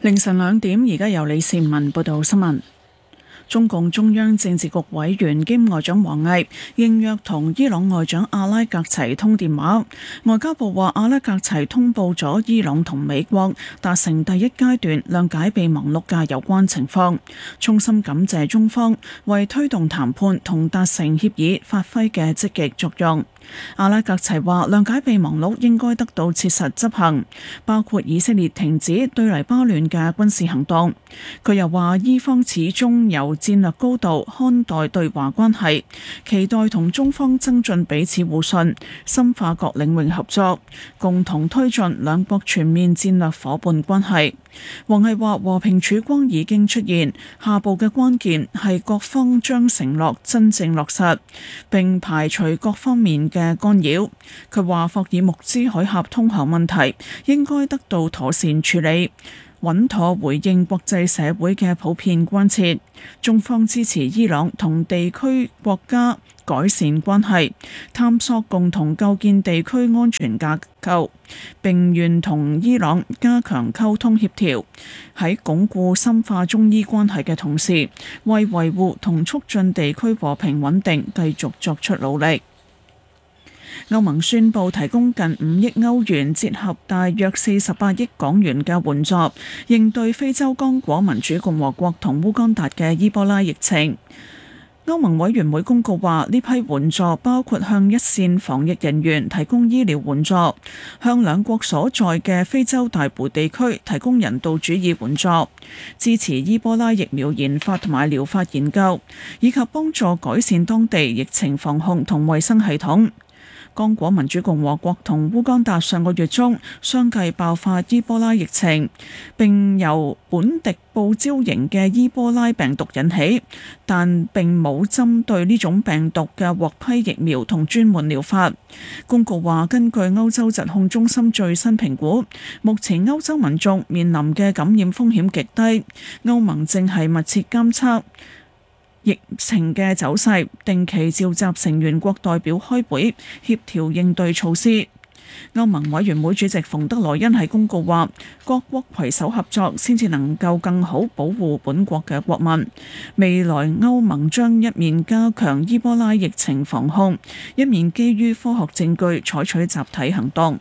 凌晨2點，而家由李善文報道新聞。中共中央政治局委員兼外長王毅應約同伊朗外長阿拉格齊通電話。外交部話，阿拉格齊通報咗伊朗同美國達成第一階段諒解備忘錄嘅有關情況，衷心感謝中方為推動談判同達成協議發揮嘅積極作用。阿拉格齊話，諒解備忘錄應該得到切實執行，包括以色列停止對黎巴嫩嘅軍事行動。佢又話，伊方始終由戰略高度看待對華關係，期待同中方增進彼此互信，深化各領域合作，共同推進兩國全面戰略夥伴關係。王毅話，和平曙光已經出現，下步嘅關鍵係各方將承諾真正落實，並排除各方面嘅干擾。佢話，霍爾木茲海峽通航問題應該得到妥善處理，穩妥回應國際社會嘅普遍關切。中方支持伊朗同地區國家改善關係，探索共同構建地區安全架構，並願同伊朗加強溝通協調，喺鞏固深化中伊關係嘅同時，為維護同促進地區和平穩定繼續作出努力。歐盟宣布提供近5億歐元，折合大約48億港元嘅援助，應對非洲剛果民主共和國同烏干達嘅伊波拉疫情。歐盟委員會公告話，呢批援助包括向一線防疫人員提供醫療援助，向兩國所在嘅非洲大湖地區提供人道主義援助，支持伊波拉疫苗研發同埋療法研究，以及幫助改善當地疫情防控同衛生系統。剛果民主共和國同烏干達上個月中相繼爆發伊波拉疫情，並由本地報招型嘅伊波拉病毒引起，但並冇針對呢種病毒嘅獲批疫苗同專門療法。公告話，根據歐洲疾控中心最新評估，目前歐洲民眾面臨嘅感染風險極低。歐盟正係密切監測疫情嘅走勢，定期召集成員國代表開會協調應對措施。歐盟委員會主席馮德萊恩喺公告話，各國攜手合作先至能夠更好保護本國嘅國民。未來歐盟將一面加強伊波拉疫情防控，一面基於科學證據採取集體行動。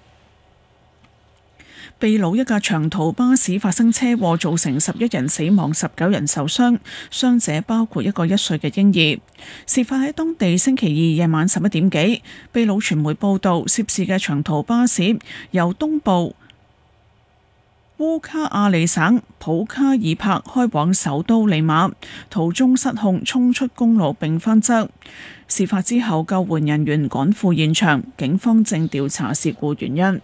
秘魯一架長途巴士發生車禍，造成11人死亡、19人受傷，傷者包括一個1歲嘅嬰兒。事發喺當地星期二夜晚11點幾。秘魯傳媒報道，涉事嘅長途巴士由東部烏卡亞利省普卡爾帕開往首都利馬，途中失控衝出公路並翻側。事發之後，救援人員趕赴現場，警方正調查事故原因。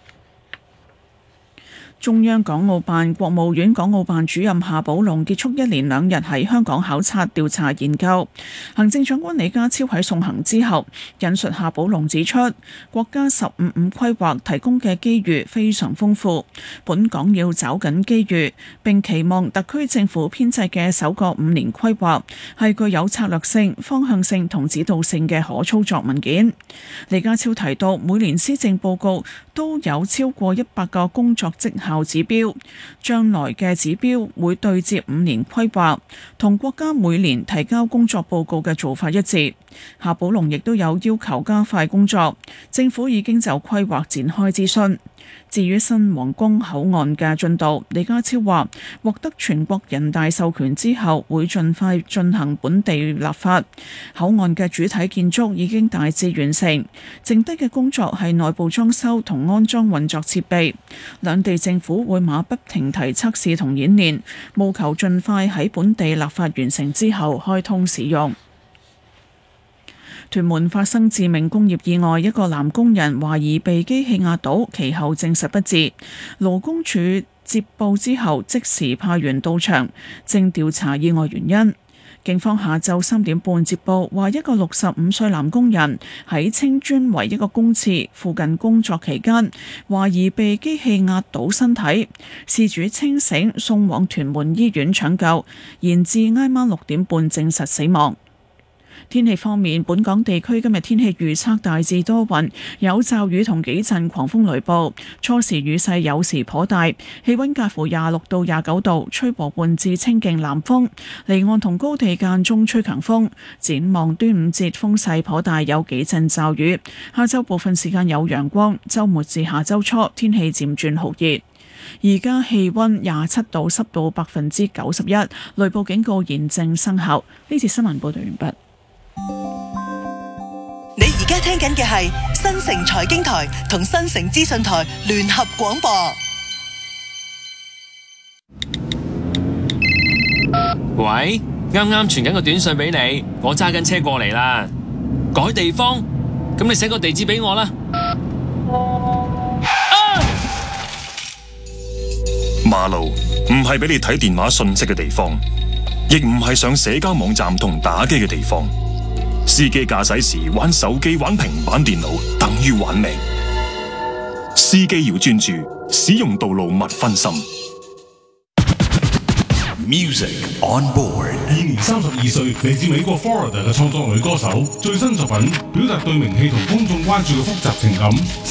中央港澳辦、國務院港澳辦主任夏寶龍結束1連2日喺香港考察調查研究。行政長官李家超喺送行之後引述夏寶龍指出，國家15-5規劃提供嘅機遇非常豐富，本港要抓緊機遇，並期望特區政府編製嘅首個5年規劃係具有策略性、方向性同指導性嘅可操作文件。李家超提到，每年施政報告都有超過100個工作績效指標，將來嘅指標會對接5年規劃，同國家每年提交工作報告嘅做法一致。夏寶龍亦都有要求加快工作，政府已經就規劃展開諮詢。至於新皇崗口岸嘅進度，李家超話獲得全國人大授權之後，會盡快進行本地立法。口岸嘅主體建築已經大致完成，剩低嘅工作係內部裝修同安裝運作設備。兩地政府會馬不停蹄測試同演練，務求盡快喺本地立法完成之後開通使用。屯門發生致命工業意外，一個男工人懷疑被機器壓倒，其後證實不治。勞工處接報之後即時派員到場，正調查意外原因。警方下晝3點半接報，話一個65歲男工人喺青磚圍一個公廁附近工作期間，懷疑被機器壓倒身體，事主清醒，送往屯門醫院搶救，延至挨晚6點半證實死亡。 天氣方面，本港地區今日天氣預測大致多雲，有驟雨同幾陣狂風雷暴，初時雨勢有時頗大，氣溫介乎26到29度，吹和緩至清勁南風，離岸同高地間中吹強風。展望端午節風勢頗大，有幾陣驟雨，下週部分時間有陽光，週末至下週初天氣漸轉酷熱。而家氣溫27度，濕度91%，雷暴警告現正生效。呢次新聞報道完畢。 你而家聽緊嘅係新城財經台同新城資訊台聯合廣播。 喂，啱啱傳緊個短信俾你，我揸緊車過嚟啦。改地方？咁你寫個地址俾我啦。 馬路唔係俾你睇電話訊息嘅地方，亦唔係上社交網站同打機嘅地方。司機駕駛時玩手機、玩平板電腦，等於玩命。司機要專注，使用道路勿分心。 Music on board。 現年32歲，嚟自美國 Florida 嘅創作女歌手，最新作品表達對名氣同公眾關注嘅複雜情感。